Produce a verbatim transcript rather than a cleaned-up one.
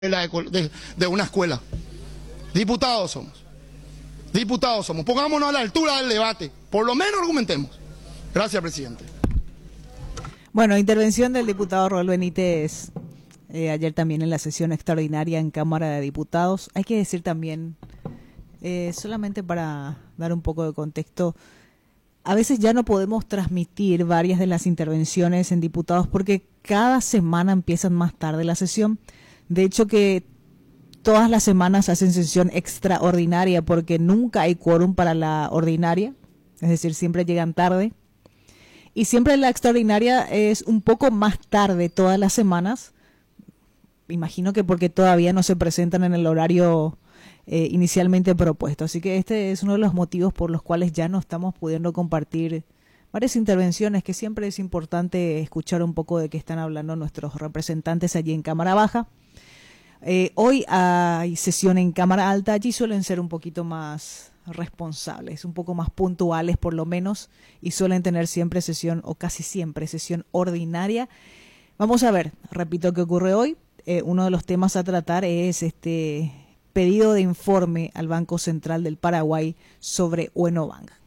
de, de una escuela. Diputados somos. Diputados somos. Pongámonos a la altura del debate. Por lo menos argumentemos. Gracias, presidente. Bueno, intervención del diputado Raúl Benítez eh, ayer también en la sesión extraordinaria en Cámara de Diputados. Hay que decir también, eh, solamente para dar un poco de contexto, a veces ya no podemos transmitir varias de las intervenciones en diputados porque cada semana empiezan más tarde la sesión. De hecho que todas las semanas hacen sesión extraordinaria porque nunca hay quórum para la ordinaria, es decir, siempre llegan tarde. Y siempre la extraordinaria es un poco más tarde todas las semanas. Imagino que porque todavía no se presentan en el horario eh, inicialmente propuesto. Así que este es uno de los motivos por los cuales ya no estamos pudiendo compartir varias intervenciones, que siempre es importante escuchar un poco de qué están hablando nuestros representantes allí en Cámara Baja. Eh, hoy hay sesión en Cámara Alta, allí suelen ser un poquito más responsables, un poco más puntuales por lo menos, y suelen tener siempre sesión, o casi siempre sesión ordinaria. Vamos a ver, repito, qué ocurre hoy. Eh, uno de los temas a tratar es este pedido de informe al Banco Central del Paraguay sobre Huenobank.